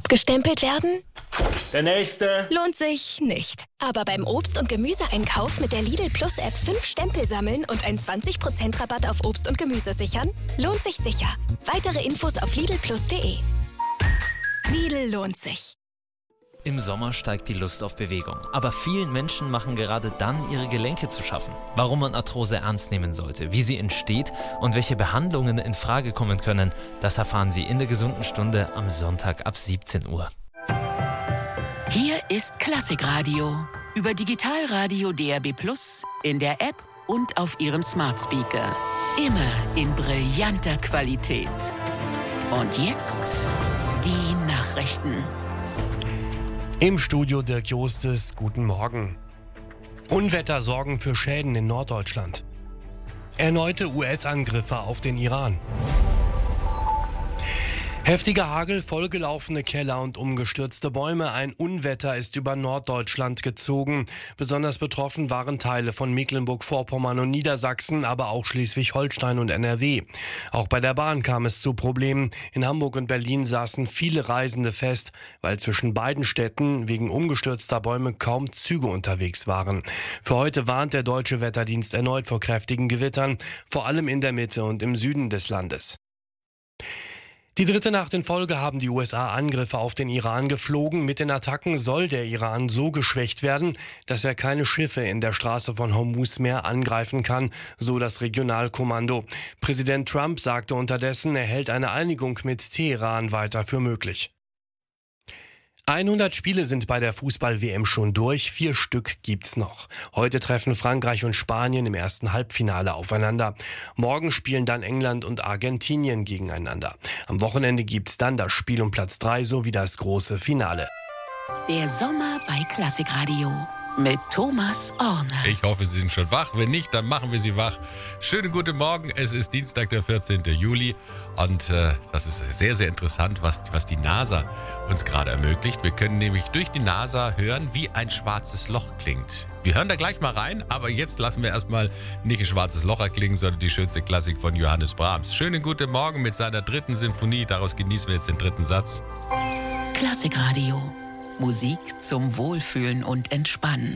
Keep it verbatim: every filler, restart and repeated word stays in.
Abgestempelt werden? Der nächste. Lohnt sich nicht. Aber beim Obst- und Gemüseeinkauf mit der Lidl Plus App fünf Stempel sammeln und einen zwanzig Prozent Rabatt auf Obst und Gemüse sichern? Lohnt sich sicher. Weitere Infos auf lidl plus punkt de. Lidl lohnt sich. Im Sommer steigt die Lust auf Bewegung, aber vielen Menschen machen gerade dann ihre Gelenke zu schaffen. Warum man Arthrose ernst nehmen sollte, wie sie entsteht und welche Behandlungen in Frage kommen können, das erfahren Sie in der gesunden Stunde am Sonntag ab siebzehn Uhr. Hier ist Klassikradio über Digitalradio D A B Plus, in der App und auf Ihrem Smart Speaker. Immer in brillanter Qualität. Und jetzt die Nachrichten. Im Studio Dirk Jostes, guten Morgen. Unwetter sorgen für Schäden in Norddeutschland. Erneute U S-Angriffe auf den Iran. Heftiger Hagel, vollgelaufene Keller und umgestürzte Bäume. Ein Unwetter ist über Norddeutschland gezogen. Besonders betroffen waren Teile von Mecklenburg-Vorpommern und Niedersachsen, aber auch Schleswig-Holstein und N R W. Auch bei der Bahn kam es zu Problemen. In Hamburg und Berlin saßen viele Reisende fest, weil zwischen beiden Städten wegen umgestürzter Bäume kaum Züge unterwegs waren. Für heute warnt der Deutsche Wetterdienst erneut vor kräftigen Gewittern, vor allem in der Mitte und im Süden des Landes. Die dritte Nacht in Folge haben die U S A Angriffe auf den Iran geflogen. Mit den Attacken soll der Iran so geschwächt werden, dass er keine Schiffe in der Straße von Hormuz mehr angreifen kann, so das Regionalkommando. Präsident Trump sagte unterdessen, er hält eine Einigung mit Teheran weiter für möglich. hundert Spiele sind bei der Fußball-W M schon durch, vier Stück gibt's noch. Heute treffen Frankreich und Spanien im ersten Halbfinale aufeinander. Morgen spielen dann England und Argentinien gegeneinander. Am Wochenende gibt's dann das Spiel um Platz drei sowie das große Finale. Der Sommer bei Klassikradio mit Thomas Orner. Ich hoffe, Sie sind schon wach. Wenn nicht, dann machen wir Sie wach. Schönen guten Morgen. Es ist Dienstag, der vierzehnten Juli. Und äh, das ist sehr, sehr interessant, was, was die NASA uns gerade ermöglicht. Wir können nämlich durch die NASA hören, wie ein schwarzes Loch klingt. Wir hören da gleich mal rein, aber jetzt lassen wir erstmal nicht ein schwarzes Loch erklingen, sondern die schönste Klassik von Johannes Brahms. Schönen guten Morgen mit seiner dritten Sinfonie. Daraus genießen wir jetzt den dritten Satz. Klassikradio. Musik zum Wohlfühlen und Entspannen.